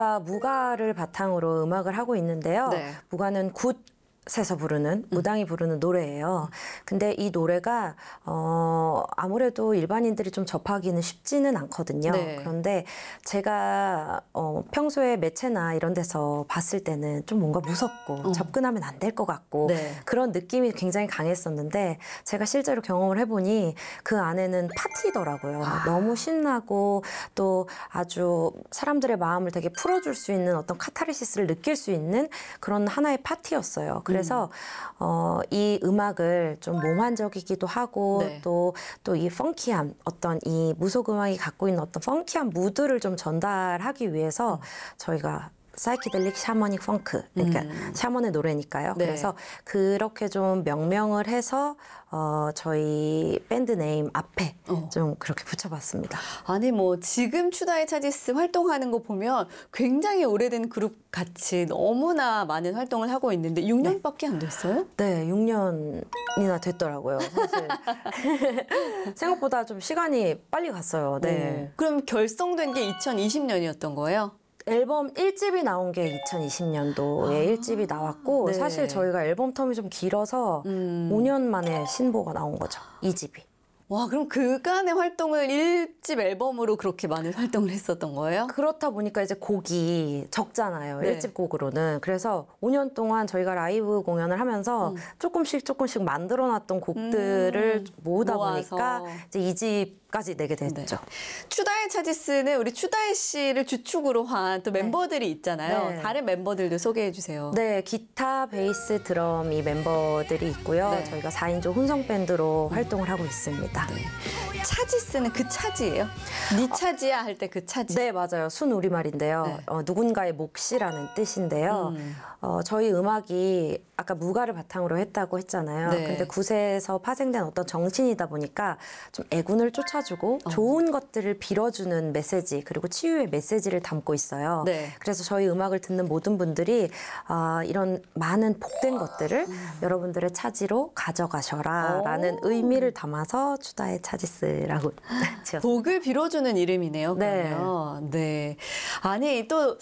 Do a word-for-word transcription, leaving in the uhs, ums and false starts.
무가를 바탕으로 음악을 하고 있는데요. 네. 무가는 굿에서 부르는 무당이 부르는 노래예요. 근데 이 노래가 어 아무래도 일반인들이 좀 접하기는 쉽지는 않거든요. 네. 그런데 제가 어 평소에 매체나 이런 데서 봤을 때는 좀 뭔가 무섭고 어. 접근하면 안 될 것 같고 네. 그런 느낌이 굉장히 강했었는데 제가 실제로 경험을 해보니 그 안에는 파티더라고요. 아. 너무 신나고 또 아주 사람들의 마음을 되게 풀어줄 수 있는 어떤 카타르시스를 느낄 수 있는 그런 하나의 파티였어요. 그래서 어, 이 음악을 좀 몽환적이기도 하고 네. 또 또 이 펑키함 어떤 이 무속 음악이 갖고 있는 어떤 펑키한 무드를 좀 전달하기 위해서 저희가 사이키델릭 샤머닉 펑크 그러니까 음. 샤먼의 노래니까요. 네. 그래서 그렇게 좀 명명을 해서 어, 저희 밴드 네임 앞에 어. 좀 그렇게 붙여봤습니다. 아니 뭐 지금 추다의 차지스 활동하는 거 보면 굉장히 오래된 그룹 같이 너무나 많은 활동을 하고 있는데 육 년밖에 안 됐어요? 네, 육 년이나 됐더라고요. 사실 생각보다 좀 시간이 빨리 갔어요. 네. 오. 그럼 결성된 게 이천이십 년이었던 거예요? 앨범 일 집이 나온 게 이천이십 년도에 아, 일 집이 나왔고 네. 사실 저희가 앨범 텀이 좀 길어서 음. 오 년 만에 신보가 나온 거죠. 이 집이. 와, 그럼 그간의 활동을 일 집 앨범으로 그렇게 많은 활동을 했었던 거예요? 그렇다 보니까 이제 곡이 적잖아요. 네. 일 집 곡으로는. 그래서 오 년 동안 저희가 라이브 공연을 하면서 음. 조금씩 조금씩 만들어놨던 곡들을 음, 모으다 모아서. 보니까 이제 이 집까지 내게 됐죠. 추다의 차지스는 우리 추다혜 씨를 주축으로 한 또 멤버들이 있잖아요. 네. 다른 멤버들도 소개해 주세요. 네, 기타, 베이스, 드럼 이 멤버들이 있고요. 네. 저희가 사 인조 혼성 밴드로 활동을 하고 있습니다. 차지스는 그 차지예요? 네 차지야 할 때 그 차지. 네, 맞아요. 순 우리말인데요. 네. 어, 누군가의 몫이라는 뜻인데요. 음. 어, 저희 음악이 아까 무가를 바탕으로 했다고 했잖아요. 네. 근데 굿에서 파생된 어떤 정신이다 보니까 좀 애군을 쫓아주고 어. 좋은 것들을 빌어주는 메시지 그리고 치유의 메시지를 담고 있어요. 네. 그래서 저희 음악을 듣는 모든 분들이 아, 이런 많은 복된 것들을 여러분들의 차지로 가져가셔라 오. 라는 의미를 담아서 추다의 차지스라고 지었습니다. 복을 빌어주는 이름이네요. 네. 그러면. 네. 아니 또